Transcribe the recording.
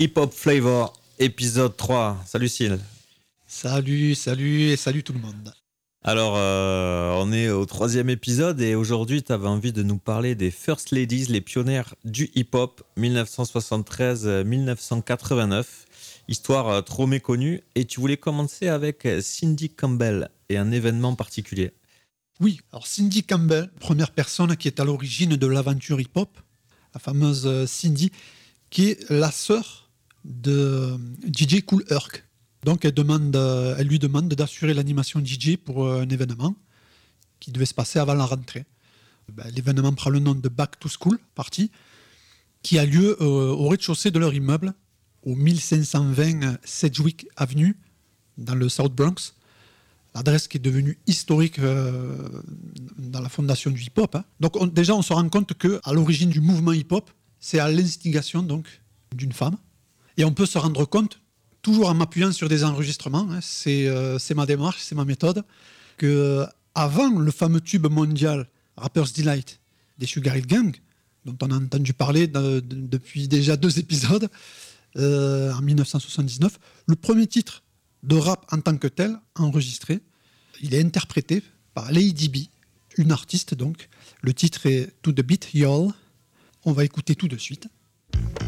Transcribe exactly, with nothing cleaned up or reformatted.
Hip Hop Flavor, épisode trois. Salut Syl. Salut, salut et salut tout le monde. Alors, euh, on est au troisième épisode et aujourd'hui, tu avais envie de nous parler des First Ladies, les pionnières du hip-hop, dix-neuf cent soixante-treize à dix-neuf cent quatre-vingt-neuf. Histoire euh, trop méconnue. Et tu voulais commencer avec Cindy Campbell et un événement particulier. Oui, alors Cindy Campbell, première personne qui est à l'origine de l'aventure hip-hop, la fameuse Cindy, qui est la sœur de D J Kool Herc. Donc elle, demande, elle lui demande d'assurer l'animation D J pour un événement qui devait se passer avant la rentrée. Ben, l'événement prend le nom de Back to School Party, qui a lieu euh, au rez-de-chaussée de leur immeuble, au mille cinq cent vingt Sedgwick Avenue, dans le South Bronx. L'adresse qui est devenue historique euh, dans la fondation du hip-hop. Hein. Donc on, déjà, on se rend compte qu'à l'origine du mouvement hip-hop, c'est à l'instigation donc, d'une femme. Et on peut se rendre compte, toujours en m'appuyant sur des enregistrements, hein, c'est, euh, c'est ma démarche, c'est ma méthode, qu'avant le fameux tube mondial Rapper's Delight des Sugar Hill Gang, dont on a entendu parler de, de, depuis déjà deux épisodes, euh, en dix-neuf cent soixante-dix-neuf, le premier titre de rap en tant que tel, enregistré, il est interprété par Lady B, une artiste donc. Le titre est To the Beat Y'all. On va écouter tout de suite.